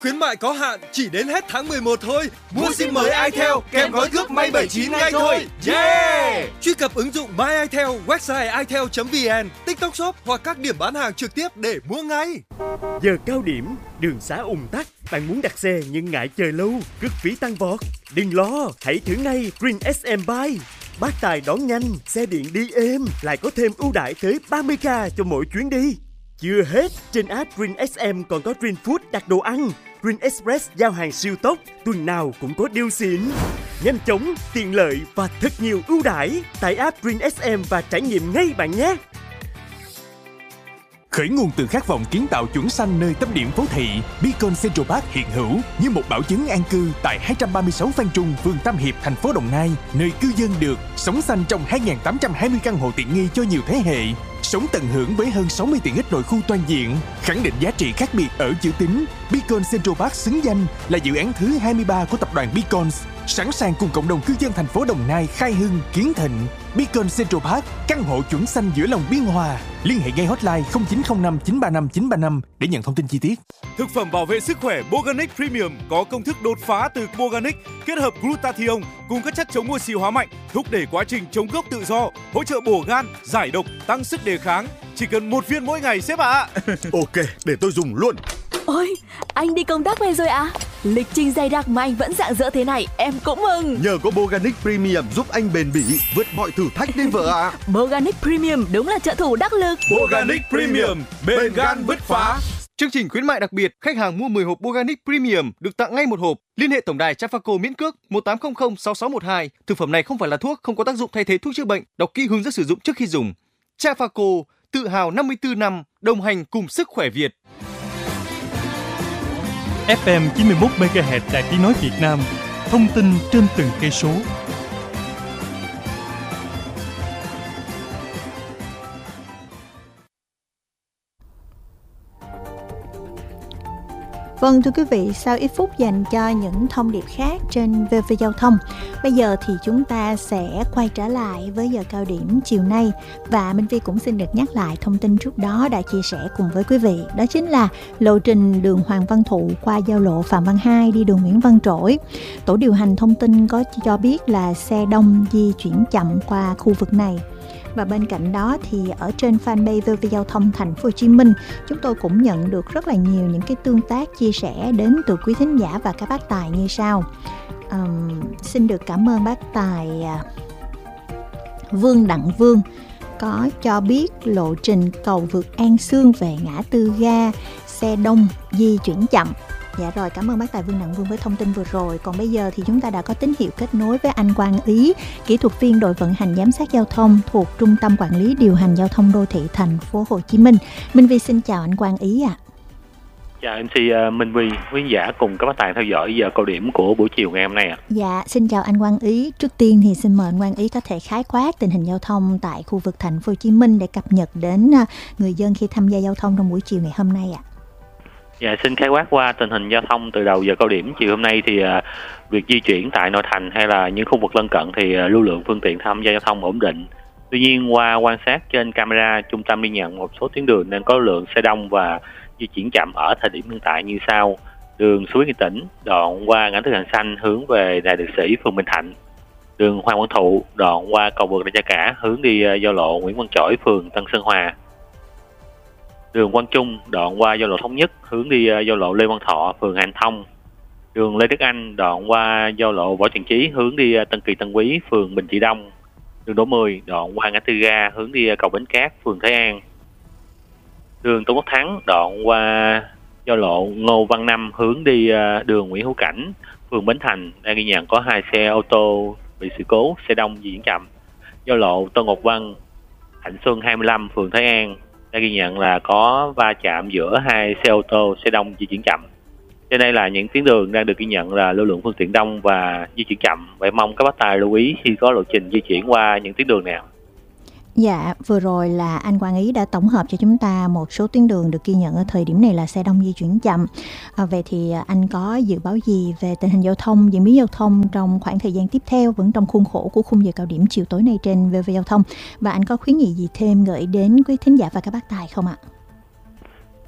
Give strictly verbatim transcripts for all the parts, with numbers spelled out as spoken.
Khuyến mại có hạn, chỉ đến hết tháng mười một thôi. Mua sim mới itel kèm gói cước May bảy chín ngay thôi. Yeah! Truy cập ứng dụng My itel, website itel chấm vn, TikTok Shop hoặc các điểm bán hàng trực tiếp để mua ngay. Giờ cao điểm, đường xá ùn tắc, bạn muốn đặt xe nhưng ngại chờ lâu, cước phí tăng vọt. Đừng lo, hãy thử ngay Green ét em Bike. Bác tài đón nhanh, xe điện đi êm, lại có thêm ưu đãi tới ba mươi k cho mỗi chuyến đi. Chưa hết, trên app Green ét em còn có Green Food đặt đồ ăn, Green Express giao hàng siêu tốc, tuần nào cũng có deal xịn. Nhanh chóng, tiện lợi và thật nhiều ưu đãi. Tải app Green ét em và trải nghiệm ngay bạn nhé. Khởi nguồn từ khát vọng kiến tạo chuẩn xanh nơi tâm điểm phố thị, Beacon Central Park hiện hữu như một bảo chứng an cư tại hai trăm ba mươi sáu Phan Trung, phường Tam Hiệp, thành phố Đồng Nai, nơi cư dân được sống xanh trong hai nghìn tám trăm hai mươi căn hộ tiện nghi cho nhiều thế hệ, sống tận hưởng với hơn sáu mươi tiện ích nội khu toàn diện, khẳng định giá trị khác biệt ở chữ tín. Beacon Central Park xứng danh là dự án thứ hai mươi ba của tập đoàn Beacons, sẵn sàng cùng cộng đồng cư dân thành phố Đồng Nai khai hưng, kiến thịnh. Beacon Central Park, căn hộ chuẩn xanh giữa lòng biên hòa. Liên hệ ngay hotline không chín không năm chín ba năm chín ba năm để nhận thông tin chi tiết. Thực phẩm bảo vệ sức khỏe Boganic Premium có công thức đột phá từ Boganic, kết hợp glutathione cùng các chất chống oxy hóa mạnh, thúc đẩy quá trình chống gốc tự do, hỗ trợ bổ gan, giải độc, tăng sức đề kháng. Chỉ cần một viên mỗi ngày sếp ạ. À. Ok, để tôi dùng luôn. Ôi, anh đi công tác về rồi à? Lịch trình dày đặc mà anh vẫn rạng rỡ thế này, em cũng mừng. Nhờ có Boganic Premium giúp anh bền bỉ, vượt mọi thử thách đi vợ ạ. À. Boganic Premium đúng là trợ thủ đắc lực. Boganic Premium, bền gan bứt phá. Chương trình khuyến mại đặc biệt, khách hàng mua mười hộp Boganic Premium được tặng ngay một hộp. Liên hệ tổng đài Trafaco miễn cước một tám không không sáu sáu một hai. Thực phẩm này không phải là thuốc, không có tác dụng thay thế thuốc chữa bệnh. Đọc kỹ hướng dẫn sử dụng trước khi dùng. Trafaco, tự hào năm mươi tư năm, đồng hành cùng sức khỏe Việt. ép em chín mươi mốt mê ga héc Đài Tiếng nói Việt Nam, thông tin trên từng cây số. Vâng thưa quý vị, sau ít phút dành cho những thông điệp khác trên vê vê Giao thông, bây giờ thì chúng ta sẽ quay trở lại với giờ cao điểm chiều nay. Và Minh Phi cũng xin được nhắc lại thông tin trước đó đã chia sẻ cùng với quý vị. Đó chính là lộ trình đường Hoàng Văn Thụ qua giao lộ Phạm Văn Hai đi đường Nguyễn Văn Trỗi. Tổ điều hành thông tin có cho biết là xe đông di chuyển chậm qua khu vực này. Và bên cạnh đó thì ở trên fanpage vê vê Giao thông Thành phố Hồ Chí Minh, chúng tôi cũng nhận được rất là nhiều những cái tương tác chia sẻ đến từ quý thính giả và các bác tài như sau. Um, xin được cảm ơn bác tài Vương Đặng Vương có cho biết lộ trình cầu vượt An Sương về ngã tư ga xe đông di chuyển chậm. Dạ rồi, cảm ơn bác tài Vương Đặng Vương với thông tin vừa rồi. Còn bây giờ thì chúng ta đã có tín hiệu kết nối với anh Quang Ý, kỹ thuật viên đội vận hành giám sát giao thông thuộc Trung tâm Quản lý Điều hành Giao thông Đô thị Thành phố Hồ Chí Minh. Minh Vi xin chào anh Quang Ý ạ. À. Chào em xê Minh Vi, quý giả cùng các bác tài theo dõi giờ cao điểm của buổi chiều ngày hôm nay ạ. À. Dạ, xin chào anh Quang Ý. Trước tiên thì xin mời anh Quang Ý có thể khái quát tình hình giao thông tại khu vực Thành phố Hồ Chí Minh để cập nhật đến người dân khi tham gia giao thông trong buổi chiều ngày hôm nay ạ. À. Dạ, xin khái quát qua tình hình giao thông từ đầu giờ cao điểm chiều hôm nay thì uh, việc di chuyển tại nội thành hay là những khu vực lân cận thì uh, lưu lượng phương tiện tham gia giao thông ổn định. Tuy nhiên qua quan sát trên camera, trung tâm ghi nhận một số tuyến đường nên có lượng xe đông và di chuyển chậm ở thời điểm hiện tại như sau: đường Suối Nghệ Tĩnh đoạn qua ngã tư Hàng Xanh hướng về Đài Liệt Sĩ, phường Bình Thạnh; đường Hoàng Văn Thụ đoạn qua cầu vượt Đa Cha Cả hướng đi uh, giao lộ Nguyễn Văn Trỗi, phường Tân Sơn Hòa; đường Quang Trung đoạn qua giao lộ Thống Nhất hướng đi uh, giao lộ Lê Văn Thọ, phường Hàm Thông; đường Lê Đức Anh đoạn qua giao lộ Võ Trần Chí hướng đi uh, Tân Kỳ Tân Quý, phường Bình Trị Đông; đường Đỗ Mười đoạn qua ngã tư ga hướng đi uh, cầu Bến Cát, phường Thái An; đường Tôn Đức Thắng đoạn qua giao lộ Ngô Văn Năm hướng đi uh, đường Nguyễn Hữu Cảnh, phường Bến Thành đang ghi nhận có hai xe ô tô bị sự cố, xe đông di chuyển chậm; giao lộ Tô Ngọc Vân, Thạnh Xuân hai mươi lăm, phường Thái An đã ghi nhận là có va chạm giữa hai xe ô tô, xe đông di chuyển chậm. Trên đây là những tuyến đường đang được ghi nhận là lưu lượng phương tiện đông và di chuyển chậm. Vậy mong các bác tài lưu ý khi có lộ trình di chuyển qua những tuyến đường nào. Dạ, vừa rồi là anh Quang Ý đã tổng hợp cho chúng ta một số tuyến đường được ghi nhận ở thời điểm này là xe đông di chuyển chậm. À, vậy thì anh có dự báo gì về tình hình giao thông, diễn biến giao thông trong khoảng thời gian tiếp theo vẫn trong khuôn khổ của khung giờ cao điểm chiều tối nay trên vê vê Giao thông? Và anh có khuyến nghị gì thêm gửi đến quý thính giả và các bác tài không ạ?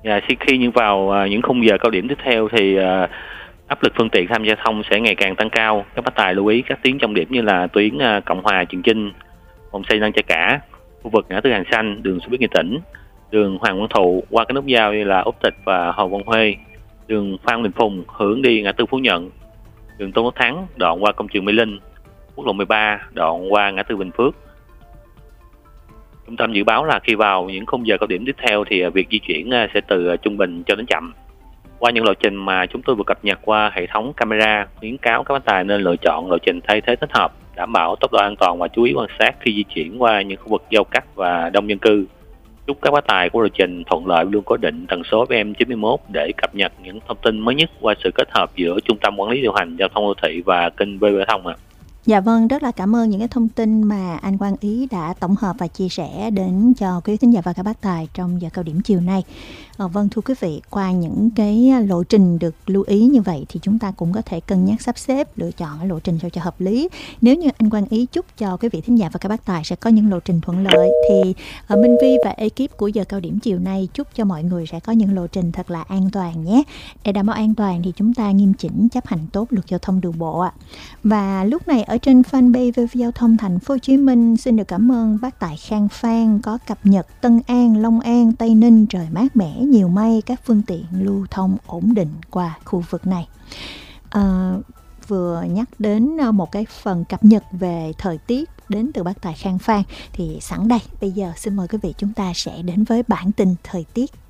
Và khi như vào những khung giờ cao điểm tiếp theo thì áp lực phương tiện tham gia giao thông sẽ ngày càng tăng cao. Các bác tài lưu ý các tuyến trọng điểm như là tuyến Cộng Hòa, Trường Chinh, vòng xoay Lăng Cha Cả, khu vực ngã tư Hàng Xanh, đường xe buýt Nghệ Tĩnh, đường Hoàng Văn Thụ qua cái nút giao như là Úc Tịch và Hồ Văn Huê, đường Phan Đình Phùng hướng đi ngã tư Phú Nhuận, đường Tôn Đức Thắng đoạn qua công trường Mê Linh, quốc lộ mười ba đoạn qua ngã tư Bình Phước. Trung tâm dự báo là khi vào những khung giờ cao điểm tiếp theo thì việc di chuyển sẽ từ trung bình cho đến chậm. Qua những lộ trình mà chúng tôi vừa cập nhật qua hệ thống camera, khuyến cáo các bác tài nên lựa chọn lộ trình thay thế thích hợp, đảm bảo tốc độ an toàn và chú ý quan sát khi di chuyển qua những khu vực giao cắt và đông dân cư. Chúc các bác tài của lộ trình thuận lợi, luôn cố định tần số ép em chín mươi mốt để cập nhật những thông tin mới nhất qua sự kết hợp giữa Trung tâm Quản lý điều hành Giao thông đô thị và kênh vê vê Thông ạ. À. Dạ vâng, rất là cảm ơn những cái thông tin mà anh Quang Ý đã tổng hợp và chia sẻ đến cho quý thính giả và các bác tài trong giờ cao điểm chiều nay. À, vâng thưa quý vị, qua những cái lộ trình được lưu ý như vậy thì chúng ta cũng có thể cân nhắc sắp xếp lựa chọn lộ trình sao cho hợp lý. Nếu như anh Quang Ý chúc cho quý vị thính giả và các bác tài sẽ có những lộ trình thuận lợi thì uh, Minh Vi và ekip của giờ cao điểm chiều nay chúc cho mọi người sẽ có những lộ trình thật là an toàn nhé. Để đảm bảo an toàn thì chúng ta nghiêm chỉnh chấp hành tốt luật giao thông đường bộ ạ. Và lúc này ở trên fanpage vê vê Giao thông Thành phố Hồ Chí Minh xin được cảm ơn bác tài Khang Phan có cập nhật Tân An, Long An, Tây Ninh trời mát mẻ, nhiều mây, các phương tiện lưu thông ổn định qua khu vực này. À, vừa nhắc đến một cái phần cập nhật về thời tiết đến từ bác tài Khang Phan thì sẵn đây bây giờ xin mời quý vị chúng ta sẽ đến với bản tin thời tiết